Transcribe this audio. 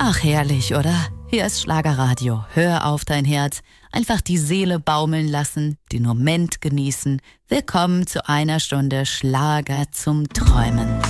Ach, herrlich, oder? Hier ist Schlagerradio. Hör auf dein Herz. Einfach die Seele baumeln lassen, den Moment genießen. Willkommen zu einer Stunde Schlager zum Träumen.